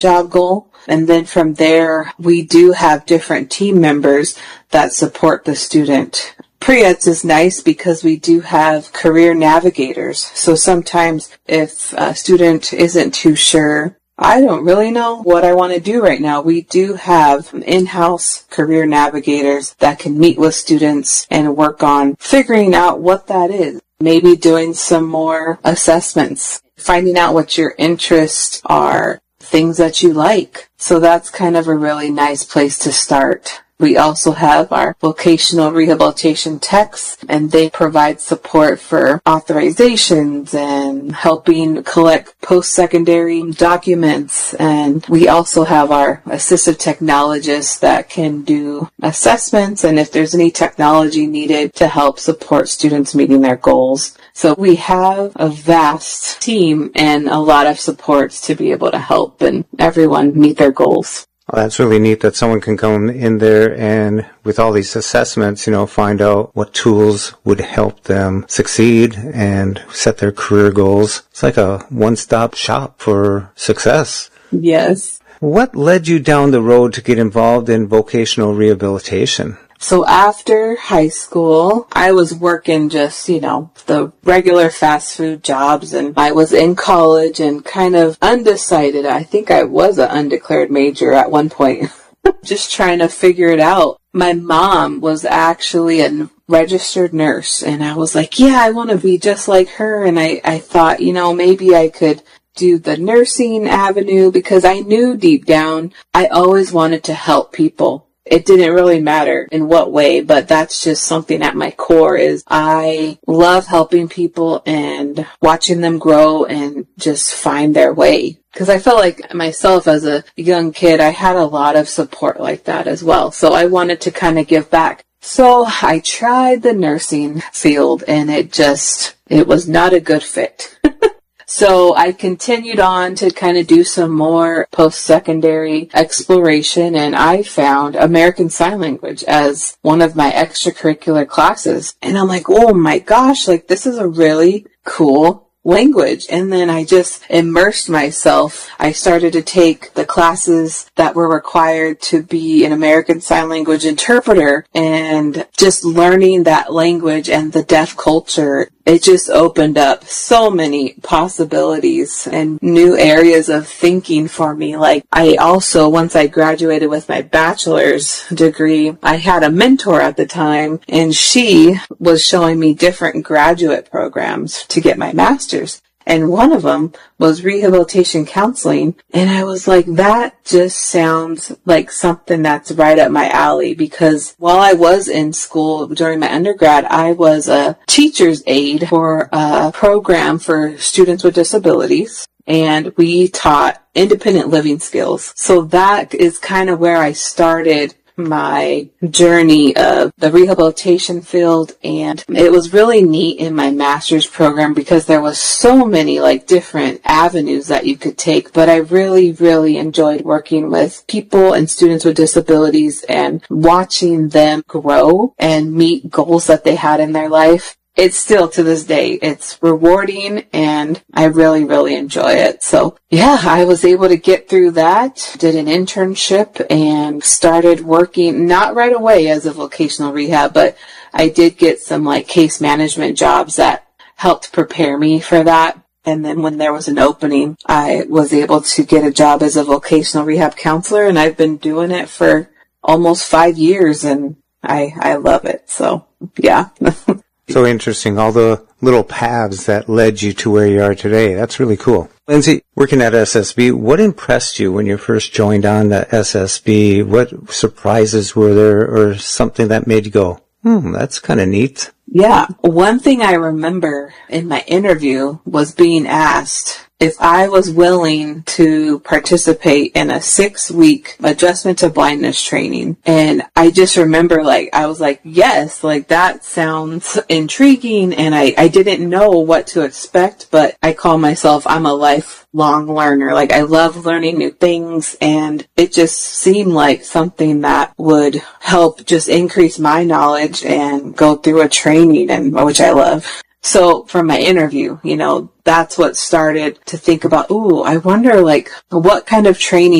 job goal. And then from there, we do have different team members that support the student. Pre-EDS is nice because we do have career navigators. So sometimes if a student isn't too sure, I don't really know what I want to do right now, we do have in-house career navigators that can meet with students and work on figuring out what that is. Maybe doing some more assessments, finding out what your interests are, things that you like. So that's kind of a really nice place to start. We also have our vocational rehabilitation techs, and they provide support for authorizations and helping collect post-secondary documents. And we also have our assistive technologists that can do assessments and if there's any technology needed to help support students meeting their goals. So we have a vast team and a lot of supports to be able to help and everyone meet their goals. Well, that's really neat that someone can come in there and with all these assessments, find out what tools would help them succeed and set their career goals. It's like a one-stop shop for success. Yes. What led you down the road to get involved in vocational rehabilitation? So after high school, I was working just, the regular fast food jobs, and I was in college and kind of undecided. I think I was an undeclared major at one point, just trying to figure it out. My mom was actually a registered nurse, and I was like, yeah, I want to be just like her. And I thought, maybe I could do the nursing avenue because I knew deep down I always wanted to help people. It didn't really matter in what way, but that's just something at my core is I love helping people and watching them grow and just find their way. Because I felt like myself as a young kid, I had a lot of support like that as well. So I wanted to kind of give back. So I tried the nursing field and it was not a good fit. So I continued on to kind of do some more post-secondary exploration, and I found American Sign Language as one of my extracurricular classes. And I'm like, oh my gosh, this is a really cool language. And then I just immersed myself. I started to take the classes that were required to be an American Sign Language interpreter, and just learning that language and the deaf culture. It just opened up so many possibilities and new areas of thinking for me. I also, once I graduated with my bachelor's degree, I had a mentor at the time, and she was showing me different graduate programs to get my master's. And one of them was rehabilitation counseling. And I was like, that just sounds like something that's right up my alley, because while I was in school during my undergrad, I was a teacher's aide for a program for students with disabilities. And we taught independent living skills. So that is kind of where I started my journey of the rehabilitation field, and it was really neat in my master's program because there was so many different avenues that you could take, but I really, really enjoyed working with people and students with disabilities and watching them grow and meet goals that they had in their life. It's still to this day, it's rewarding and I really, really enjoy it. So yeah, I was able to get through that, did an internship and started working, not right away as a vocational rehab, but I did get some case management jobs that helped prepare me for that. And then when there was an opening, I was able to get a job as a vocational rehab counselor, and I've been doing it for almost 5 years and I love it. So yeah. So interesting, all the little paths that led you to where you are today. That's really cool. Lindsay, working at SSB, what impressed you when you first joined on the SSB? What surprises were there, or something that made you go, that's kind of neat? Yeah. One thing I remember in my interview was being asked if I was willing to participate in a 6-week adjustment to blindness training. And I just remember I was like, yes, that sounds intriguing. And I didn't know what to expect, but I call myself, I'm a lifelong learner. I love learning new things, and it just seemed like something that would help just increase my knowledge and go through a training, and which I love. So from my interview, that's what started to think about, I wonder like what kind of training